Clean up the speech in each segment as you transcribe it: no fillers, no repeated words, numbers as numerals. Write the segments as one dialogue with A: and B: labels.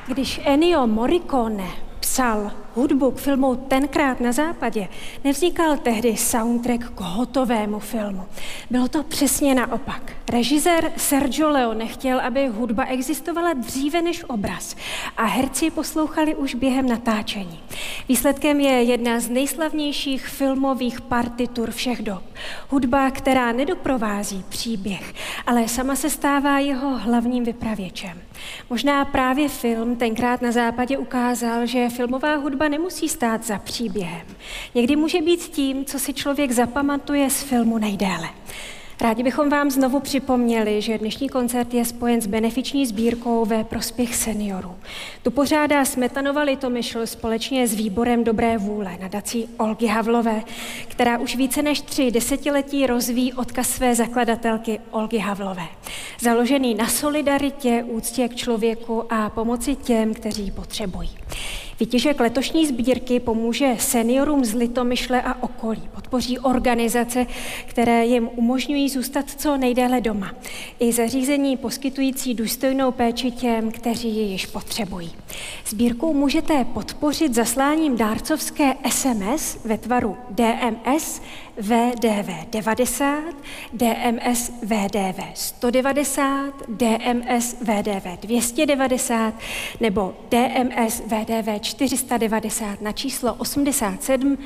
A: Když Ennio Morricone psal hudbu k filmu Tenkrát na západě, nevznikal tehdy soundtrack k hotovému filmu. Bylo to přesně naopak. Režisér Sergio Leone chtěl, aby hudba existovala dříve než obraz a herci poslouchali už během natáčení. Výsledkem je jedna z nejslavnějších filmových partitur všech dob. Hudba, která nedoprovází příběh, ale sama se stává jeho hlavním vypravěčem. Možná právě film Tenkrát na západě ukázal, že filmová hudba nemusí stát za příběhem. Někdy může být tím, co si člověk zapamatuje z filmu nejdéle. Rádi bychom vám znovu připomněli, že dnešní koncert je spojen s benefiční sbírkou ve prospěch seniorů. Tu pořádá Smetanova Litomyšl společně s Výborem dobré vůle nadací Olgy Havlové, která už více než 3 desetiletí rozvíjí odkaz své zakladatelky Olgy Havlové. Založený na solidaritě, úctě k člověku a pomoci těm, kteří ji potřebují. Výtěžek letošní sbírky pomůže seniorům z Litomyšle a okolí. Podpoří organizace, které jim umožňují zůstat co nejdéle doma. I zařízení poskytující důstojnou péči těm, kteří ji již potřebují. Sbírku můžete podpořit zasláním dárcovské SMS ve tvaru DMS VDV 90, DMS VDV 190, DMS VDV 290 nebo DMS VDV 490 na číslo 87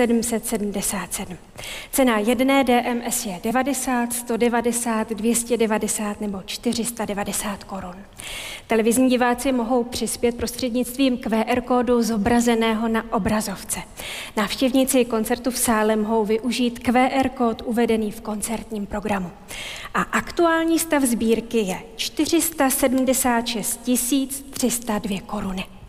A: 777. Cena jedné DMS je 90, 190, 290 nebo 490 korun. Televizní diváci mohou přispět prostřednictvím QR kódu zobrazeného na obrazovce. Návštěvníci koncertu v sále mohou využít QR kód uvedený v koncertním programu. A aktuální stav sbírky je 476 302 koruny.